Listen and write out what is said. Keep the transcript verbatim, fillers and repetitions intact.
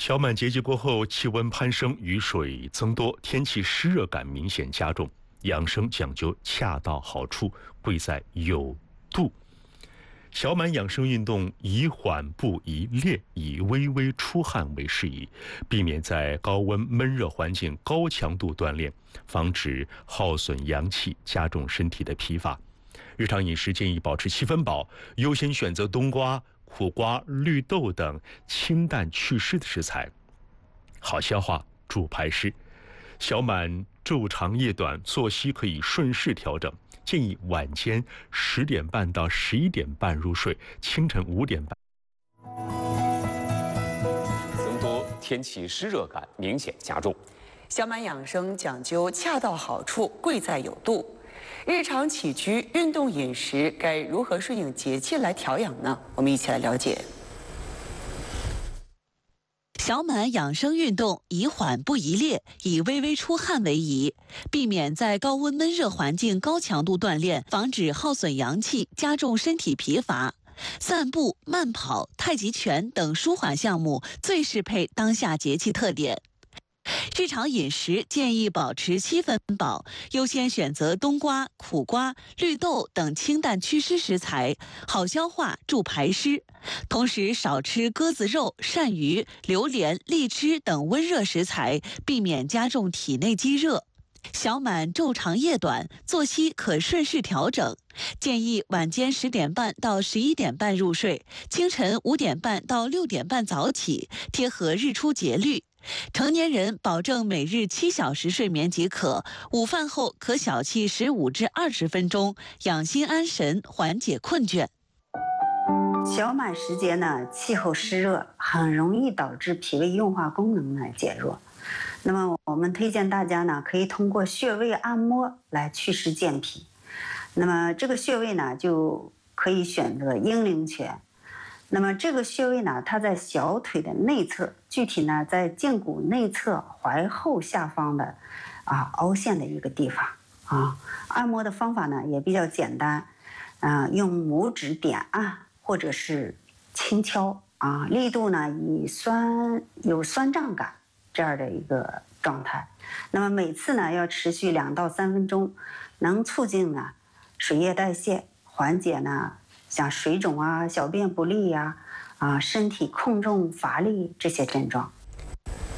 小满节气过后，气温攀升，雨水增多，天气湿热感明显加重。养生讲究恰到好处，贵在有度。小满养生运动宜缓不宜烈，以微微出汗为适宜，避免在高温闷热环境高强度锻炼，防止耗损阳气，加重身体的疲乏。日常饮食建议保持七分饱，优先选择冬瓜、苦瓜、绿豆等清淡祛湿的食材，好消化助排湿。小满昼长夜短，作息可以顺势调整，建议晚间十点半到十一点半入睡，清晨五点半。 增多，天气湿热感明显加重。 小满养生讲究恰到好处，贵在有度。日常起居、运动、饮食该如何顺应节气来调养呢？我们一起来了解。 小满养生运动宜缓不宜烈，以微微出汗为宜，避免在高温闷热环境高强度锻炼，防止耗损阳气，加重身体疲乏。散步、慢跑、太极拳等舒缓项目最适配当下节气特点。日常饮食建议保持七分饱，优先选择冬瓜、苦瓜、绿豆等清淡祛湿食材，好消化助排湿。同时少吃鸽子肉、鳝鱼、榴莲、荔枝等温热食材，避免加重体内积热。小满昼长夜短，作息可顺势调整，建议晚间十点半到十一点半入睡，清晨五点半到六点半早起，贴合日出节律。成年人保证每日七小时睡眠即可，午饭后可小憩十五至二十分钟，养心安神，缓解困倦。 小满时节呢，气候湿热，很容易导致脾胃运化功能呢减弱。那么我们推荐大家呢，可以通过穴位按摩来祛湿健脾。那么这个穴位呢，就可以选择阴陵泉。那么这个穴位呢，它在小腿的内侧，具体呢在胫骨内侧踝后下方的啊凹陷的一个地方啊。按摩的方法呢也比较简单，啊，用拇指点按或者是轻敲啊，力度呢以酸有酸胀感这样的一个状态。那么每次呢要持续两到三分钟，能促进呢水液代谢，缓解呢像水肿啊、小便不利呀、啊、啊身体控重乏力这些症状。